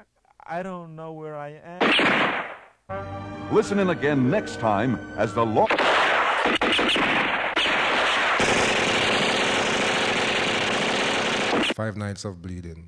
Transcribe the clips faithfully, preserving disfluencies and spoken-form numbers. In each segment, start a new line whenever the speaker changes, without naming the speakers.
I don't know where I am.
Listen in again next time as the law.
Five Nights of Bleeding.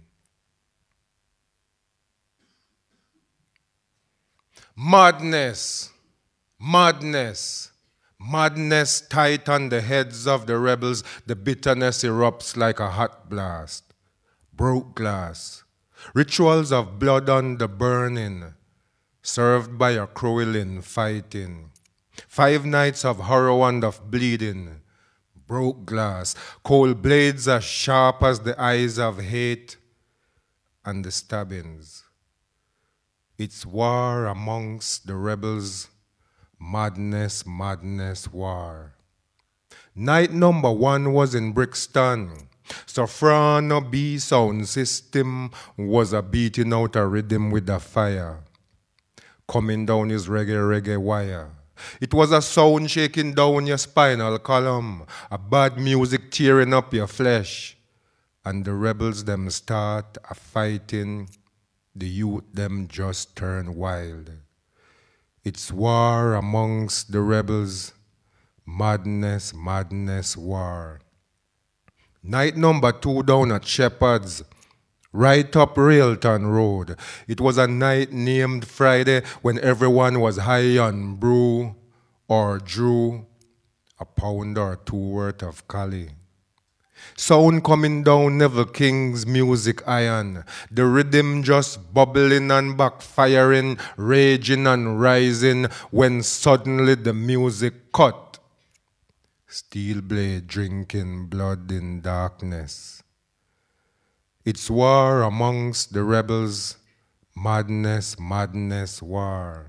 Madness, madness, madness tight on the heads of the rebels. The bitterness erupts like a hot blast. Broke glass, rituals of blood on the burning, served by a Crowlin fighting. Five nights of horror and of bleeding. Broke glass, cold blades as sharp as the eyes of hate, and the stabbings. It's war amongst the rebels, madness, madness, war. Night number one was in Brixton. Soprano B sound system was a beating out a rhythm with a fire, coming down his reggae reggae wire. It was a sound shaking down your spinal column, a bad music tearing up your flesh. And the rebels them start a fighting, the youth them just turn wild. It's war amongst the rebels, madness, madness, war. Night number two down at Shepherd's, right up Railton Road. It was a night named Friday when everyone was high on brew or drew a pound or two worth of cali. Sound coming down Neville King's music iron. The rhythm just bubbling and backfiring, raging and rising when suddenly the music cut. Steel blade drinking blood in darkness. It's war amongst the rebels, madness, madness, war.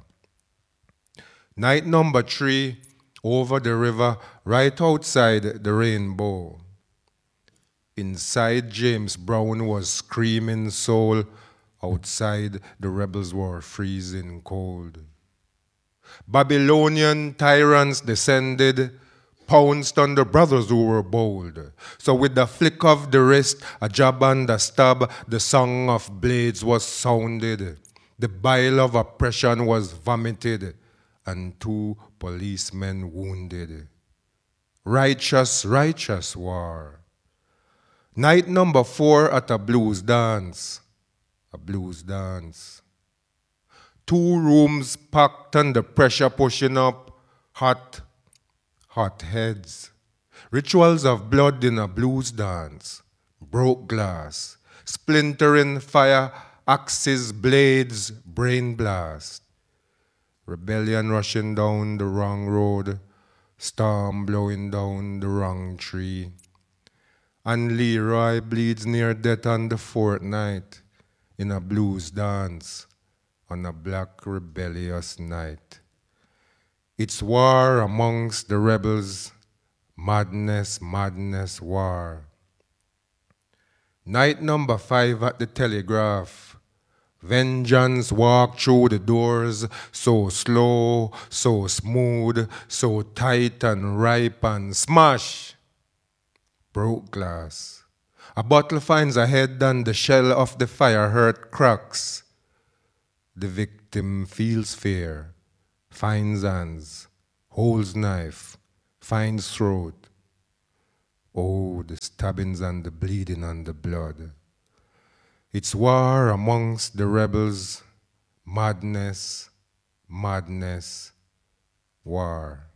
Night number three, over the river, right outside the rainbow. Inside James Brown was screaming soul, outside the rebels were freezing cold. Babylonian tyrants descended, pounced on the brothers who were bold. So with the flick of the wrist, a jab and a stab, the song of blades was sounded. The bile of oppression was vomited, and two policemen wounded. Righteous, righteous war. Night number four at a blues dance, a blues dance. Two rooms packed and the pressure pushing up, hot, hot heads. Rituals of blood in a blues dance, broke glass, splintering fire, axes, blades, brain blast. Rebellion rushing down the wrong road, storm blowing down the wrong tree. And Leroy bleeds near death on the fourth night in a blues dance on a black rebellious night. It's war amongst the rebels, madness, madness, war. Night number five at the Telegraph. Vengeance walked through the doors, so slow, so smooth, so tight and ripe and smash. Broke glass. A bottle finds a head and the shell of the fire hurt cracks. The victim feels fear, finds hands, holds knife, finds throat. Oh, the stabbings and the bleeding and the blood. It's war amongst the rebels, madness, madness, war.